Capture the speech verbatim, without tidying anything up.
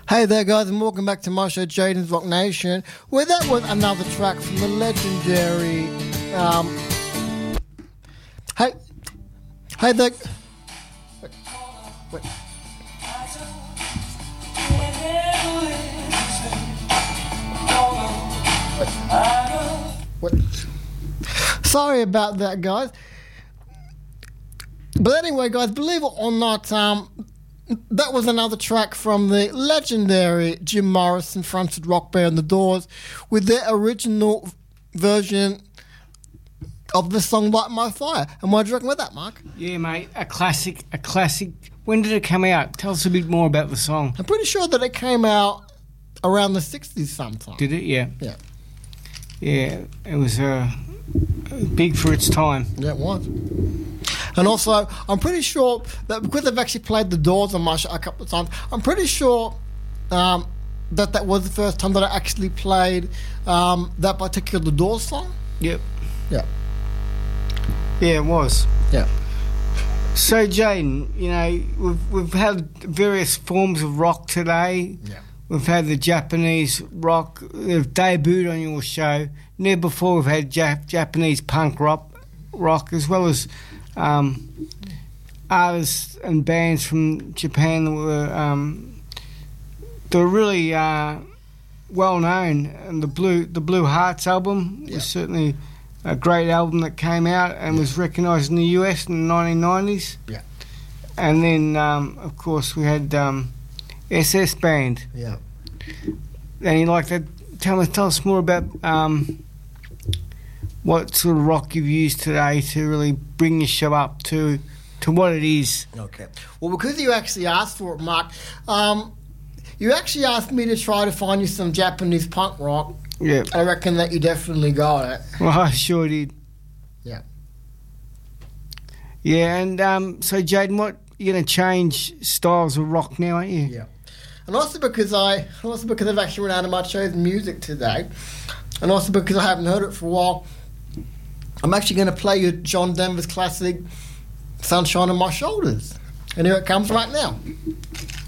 Hey there, guys, and welcome back to my show, Jaden's Rock Nation, where that was another track from the legendary. Um, hey, hey there. Wait, wait. What? Sorry about that, guys. But anyway, guys, believe it or not, um, that was another track from the legendary Jim Morrison fronted rock band The Doors with their original version of the song Light My Fire. And what do you reckon with that, Mark? Yeah, mate, a classic, a classic. When did it come out? Tell us a bit more about the song. I'm pretty sure that it came out around the sixties sometime. Did it? Yeah. Yeah. Yeah, it was uh, big for its time. Yeah, it was. And also, I'm pretty sure that because I've actually played The Doors on my show a couple of times, I'm pretty sure um, that that was the first time that I actually played um, that particular Doors song. Yep. Yeah. Yeah, it was. Yeah. So, Jaden, you know, we've we've had various forms of rock today. Yeah. We've had the Japanese rock. They've debuted on your show. Never before we've had Jap- Japanese punk rock, rock as well as um, artists and bands from Japan that were um, that were really uh, well known. And the Blue the Blue Hearts album was yeah. certainly a great album that came out and yeah. was recognised in the U S in the nineteen nineties. Yeah. And then, um, of course, we had Um, S S Band. Yeah. And you like to tell us tell us more about um, what sort of rock you've used today to really bring your show up to to what it is. Okay. Well, because you actually asked for it, Mark, um, you actually asked me to try to find you some Japanese punk rock. Yeah. I reckon that you definitely got it. Well, I sure did. Yeah. Yeah, and um, so Jaden, what you're going to change styles of rock now, aren't you? Yeah. And also because I, also because I've actually run out of my chosen music today, and also because I haven't heard it for a while, I'm actually going to play you John Denver's classic "Sunshine on My Shoulders," and here it comes right now.